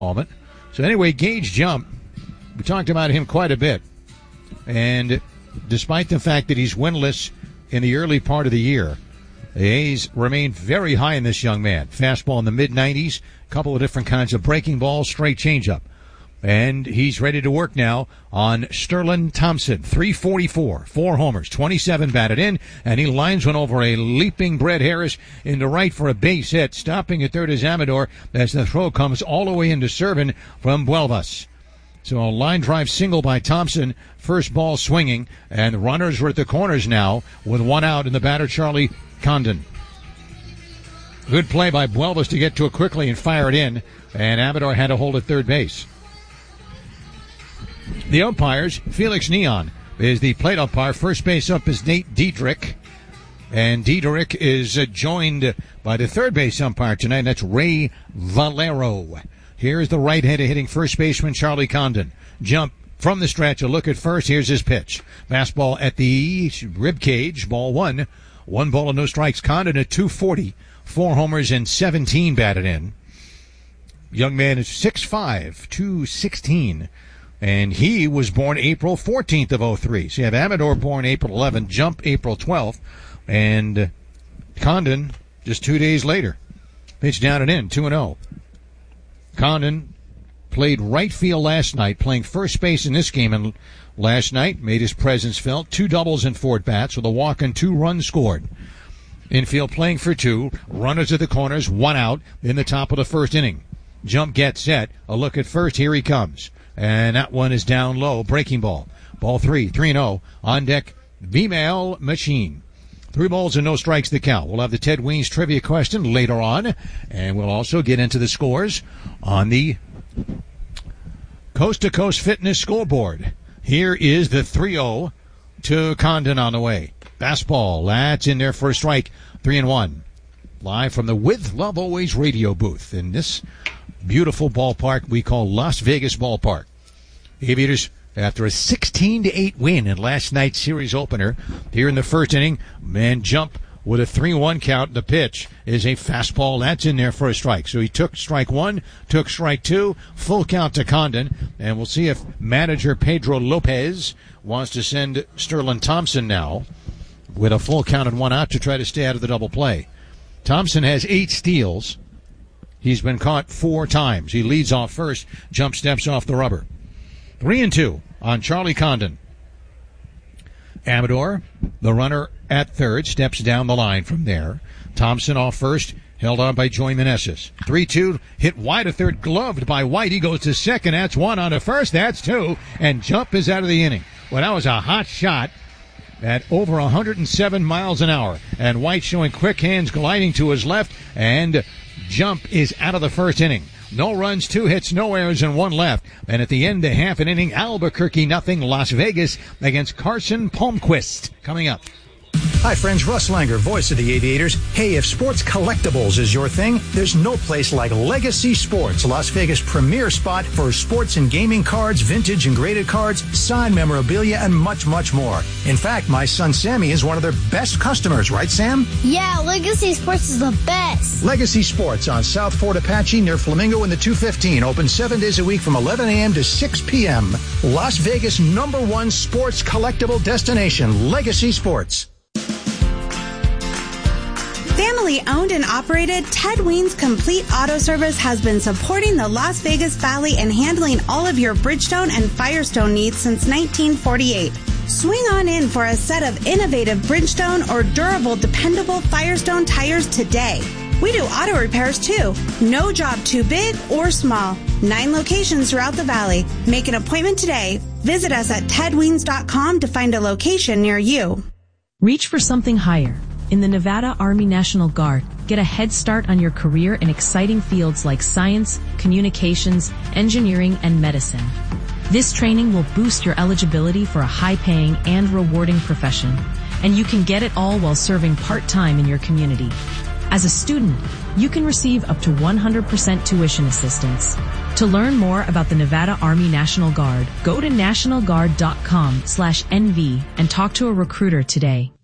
moment. So anyway, Gage Jump, we talked about him quite a bit. And despite the fact that he's winless in the early part of the year, the A's remain very high in this young man. Fastball in the mid-90s, a couple of different kinds of breaking balls, straight changeup. And he's ready to work now on Sterling Thompson. 344, 4 homers, 27 batted in, and he lines one over a leaping Brett Harris into right for a base hit. Stopping at third is Amador as the throw comes all the way into Servin from Buelvas. So a line drive single by Thompson, first ball swinging, and runners were at the corners now with one out in the batter, Charlie Condon. Good play by Buelvas to get to it quickly and fire it in, and Amador had to hold at third base. The umpires, Felix Neon is the plate umpire. First base up is Nate Diedrich. And Diedrich is joined by the third base umpire tonight, and that's Ray Valero. Here's the right-handed hitting first baseman, Charlie Condon. Jump from the stretch, a look at first. Here's his pitch. Fastball at the rib cage, ball one. 1 ball and no strikes. Condon at 240, 4 homers and 17 batted in. Young man is 6'5", 216. And he was born April 14th of 03. So you have Amador born April 11th, Jump April 12th, and Condon just 2 days later. Pitch down and in, 2-0. Condon played right field last night, playing first base in this game, and last night made his presence felt. 2 doubles and 4 at-bats with a walk and 2 runs scored. Infield playing for 2, runners at the corners, 1 out in the top of the first inning. Jump gets set, a look at first, here he comes. And that one is down low, breaking ball. Ball 3-0. On deck, V-Mail Machine. 3 balls and no strikes the count. We'll have the Ted Weens trivia question later on, and we'll also get into the scores on the Coast to Coast Fitness scoreboard. Here is the 3-0 to Condon on the way. Fastball, that's in there for a strike. 3-1. Live from the With Love Always radio booth in this beautiful ballpark we call Las Vegas Ballpark. Aviators, after a 16-8 win in last night's series opener, here in the first inning, man Jump with a 3-1 count. The pitch is a fastball. That's in there for a strike. So he took strike 1, took strike 2, full count to Condon, and we'll see if manager Pedro Lopez wants to send Sterling Thompson now with a full count and 1 out to try to stay out of the double play. Thompson has 8 steals. He's been caught 4 times. He leads off first. Jump steps off the rubber. 3-2 on Charlie Condon. Amador, the runner at third, steps down the line from there. Thompson off first, held on by Joey Meneses. 3-2, hit wide to third, gloved by White. He goes to second. That's 1 on to first. That's 2. And Jump is out of the inning. Well, that was a hot shot at over 107 miles an hour. And White showing quick hands gliding to his left. And Jump is out of the first inning. No runs, 2 hits, no errors, and 1 left. And at the end of half an inning, Albuquerque 0, Las Vegas against Carson Palmquist. Coming up. Hi friends, Russ Langer, voice of the Aviators. Hey, if sports collectibles is your thing, there's no place like Legacy Sports, Las Vegas' premier spot for sports and gaming cards, vintage and graded cards, signed memorabilia, and much, much more. In fact, my son Sammy is one of their best customers, right Sam? Yeah, Legacy Sports is the best. Legacy Sports on South Fort Apache near Flamingo in the 215. Open 7 days a week from 11 a.m. to 6 p.m. Las Vegas' #1 sports collectible destination, Legacy Sports. Family owned and operated, Ted Weens Complete Auto Service has been supporting the Las Vegas Valley and handling all of your Bridgestone and Firestone needs since 1948. Swing on in for a set of innovative Bridgestone or durable, dependable Firestone tires today. We do auto repairs too. No job too big or small. 9 locations throughout the valley. Make an appointment today. Visit us at tedweens.com to find a location near you. Reach for something higher. In the Nevada Army National Guard, get a head start on your career in exciting fields like science, communications, engineering, and medicine. This training will boost your eligibility for a high-paying and rewarding profession, and you can get it all while serving part-time in your community. As a student, you can receive up to 100% tuition assistance. To learn more about the Nevada Army National Guard, go to nationalguard.com/NV and talk to a recruiter today.